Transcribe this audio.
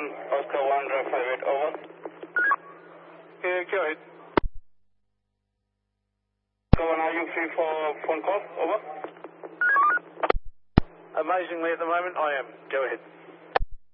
Oscar 1, drive 58, over. Yeah, go ahead. Oscar 1, are you free for phone call? Over. Amazingly, at the moment, I am. Go ahead.